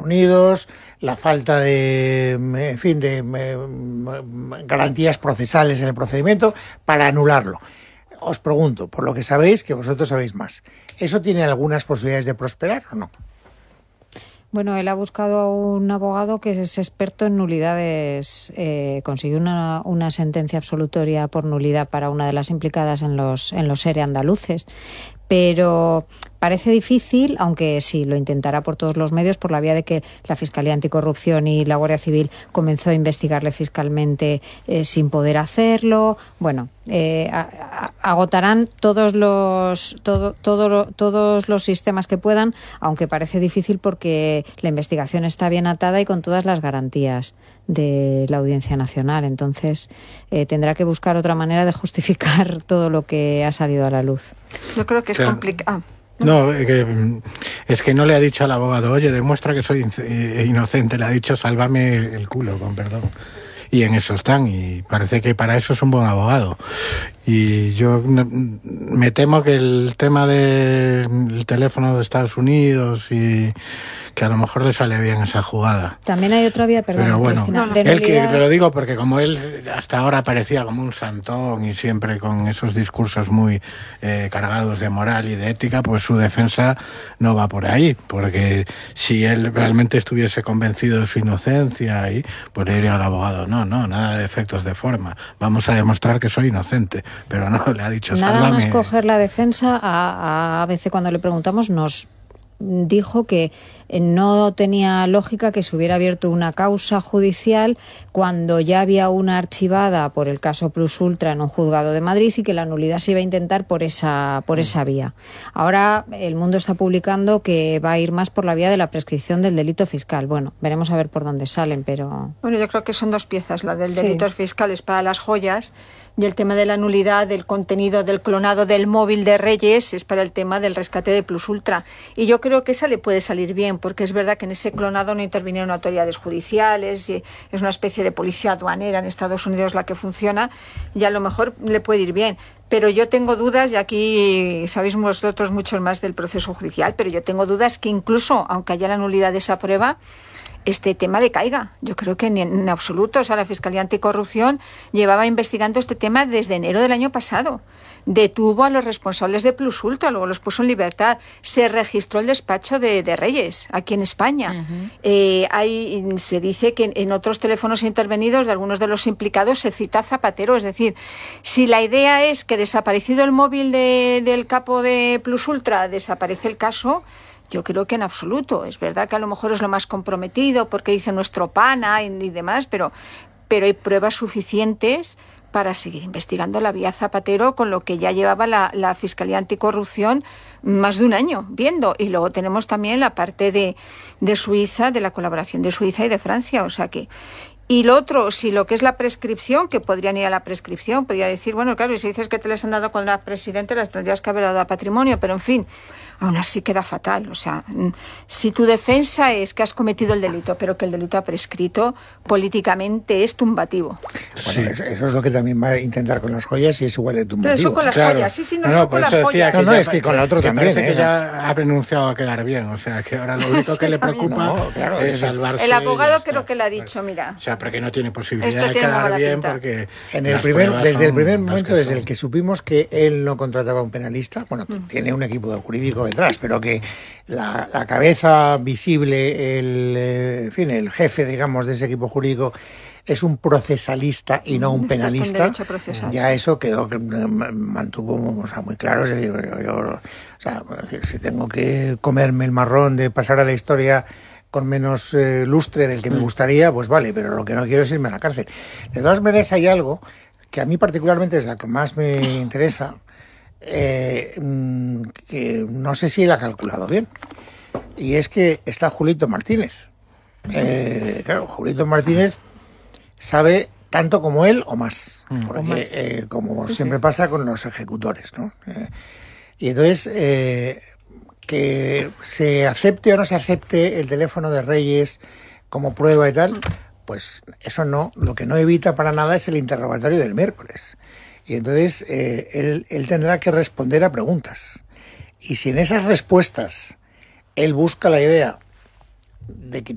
Unidos, la falta de garantías procesales en el procedimiento para anularlo. Os pregunto, por lo que sabéis, que vosotros sabéis más, ¿eso tiene algunas posibilidades de prosperar o no? Bueno, él ha buscado a un abogado que es experto en nulidades. Consiguió una sentencia absolutoria por nulidad para una de las implicadas en los ERE andaluces. Pero parece difícil, aunque sí, lo intentará por todos los medios, por la vía de que la Fiscalía Anticorrupción y la Guardia Civil comenzó a investigarle fiscalmente sin poder hacerlo. Bueno, agotarán todos los sistemas que puedan, aunque parece difícil porque la investigación está bien atada y con todas las garantías de la Audiencia Nacional. Entonces, tendrá que buscar otra manera de justificar todo lo que ha salido a la luz. Yo creo que es complicado. No, es que no le ha dicho al abogado, oye, demuestra que soy inocente, le ha dicho, sálvame el culo, con perdón. Y en eso están, y parece que para eso es un buen abogado. Y yo me temo que el tema del teléfono de Estados Unidos y que a lo mejor le sale bien esa jugada. También hay otra vía, perdón, pero bueno, Cristina, me lo digo porque como él hasta ahora parecía como un santón y siempre con esos discursos muy cargados de moral y de ética, pues su defensa no va por ahí, porque si él realmente estuviese convencido de su inocencia, pues le diría al abogado, no, nada de efectos de forma, vamos a demostrar que soy inocente. Pero no, le ha dicho, sálvame. Nada más coger la defensa, a veces cuando le preguntamos nos dijo que no tenía lógica que se hubiera abierto una causa judicial cuando ya había una archivada por el caso Plus Ultra en un juzgado de Madrid y que la nulidad se iba a intentar por esa vía. Ahora El Mundo está publicando que va a ir más por la vía de la prescripción del delito fiscal. Bueno, veremos a ver por dónde salen, pero... Bueno, yo creo que son dos piezas. La del delito fiscal es para las joyas y el tema de la nulidad del contenido del clonado del móvil de Reyes es para el tema del rescate de Plus Ultra. Y yo creo que esa le puede salir bien, porque es verdad que en ese clonado no intervinieron autoridades judiciales, y es una especie de policía aduanera en Estados Unidos la que funciona, y a lo mejor le puede ir bien. Pero yo tengo dudas, y aquí sabéis vosotros mucho más del proceso judicial, pero yo tengo dudas que incluso, aunque haya la nulidad de esa prueba, este tema decaiga. Yo creo que en absoluto. O sea, la Fiscalía Anticorrupción llevaba investigando este tema desde enero del año pasado. Detuvo a los responsables de Plus Ultra, luego los puso en libertad. Se registró el despacho de Reyes, aquí en España. Uh-huh. Se dice que en otros teléfonos intervenidos de algunos de los implicados se cita a Zapatero. Es decir, si la idea es que desaparecido el móvil del capo de Plus Ultra, desaparece el caso... Yo creo que en absoluto. Es verdad que a lo mejor es lo más comprometido porque dice nuestro pana y demás, pero hay pruebas suficientes para seguir investigando la vía Zapatero, con lo que ya llevaba la Fiscalía Anticorrupción más de un año viendo. Y luego tenemos también la parte de Suiza, de la colaboración de Suiza y de Francia. O sea que... Y lo otro, si lo que es la prescripción, que podrían ir a la prescripción, podría decir, bueno, claro, y si dices que te les han dado cuando eras presidente, las tendrías que haber dado a patrimonio, pero en fin, aún así queda fatal. O sea, si tu defensa es que has cometido el delito, pero que el delito ha prescrito, políticamente es tumbativo. Bueno, sí. Eso es lo que también va a intentar con las joyas y es igual de tumbativo. Pero eso con las joyas, sí, no con las joyas. No, es que con la otra también. Parece que ya ha renunciado a quedar bien, o sea, que ahora lo único que le preocupa es salvarse. El abogado creo que le ha dicho, mira... O sea, porque no tiene posibilidad de quedar bien, porque... Desde el primer momento, desde el que supimos que él no contrataba a un penalista, bueno, tiene un equipo de jurídico detrás, pero que la cabeza visible, el jefe, digamos, de ese equipo jurídico es un procesalista y no un penalista, ya eso quedó, mantuvo muy claro. Es decir, si tengo que comerme el marrón de pasar a la historia con menos lustre del que me gustaría, pues vale, pero lo que no quiero es irme a la cárcel. De todas maneras, hay algo que a mí particularmente es la que más me interesa, que no sé si él ha calculado bien, y es que está Julito Martínez. Claro, Julito Martínez sabe tanto como él o más, porque como siempre pasa con los ejecutores, ¿no? Y entonces... que se acepte o no se acepte el teléfono de Reyes como prueba y tal, pues eso no, lo que no evita para nada es el interrogatorio del miércoles. Y entonces él tendrá que responder a preguntas. Y si en esas respuestas él busca la idea de